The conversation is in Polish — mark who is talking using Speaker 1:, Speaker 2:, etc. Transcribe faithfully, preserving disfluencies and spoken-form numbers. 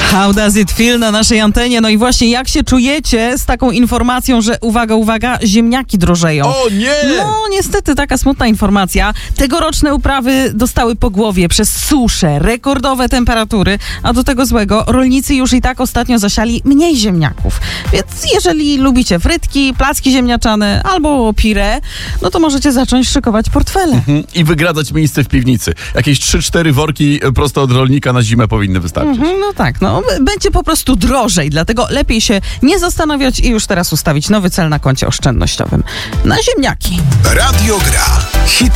Speaker 1: How does it feel na naszej antenie? No i właśnie, jak się czujecie z taką informacją, że uwaga, uwaga, ziemniaki drożeją?
Speaker 2: O nie!
Speaker 1: No niestety taka smutna informacja. Tegoroczne uprawy dostały po głowie przez suszę, rekordowe temperatury, a do tego złego rolnicy już i tak ostatnio zasiali mniej ziemniaków. Więc jeżeli lubicie frytki, placki ziemniaczane albo pire, no to możecie zacząć szykować portfele.
Speaker 2: Mhm. I wygradzać miejsce w piwnicy. Jakieś trzy cztery worki prosto od rolnika na zimę powinny wystarczyć.
Speaker 1: Mhm, no tak, no będzie po prostu drożej, dlatego lepiej się nie zastanawiać i już teraz ustawić nowy cel na koncie oszczędnościowym. Na ziemniaki.
Speaker 3: Radio Gra. Hity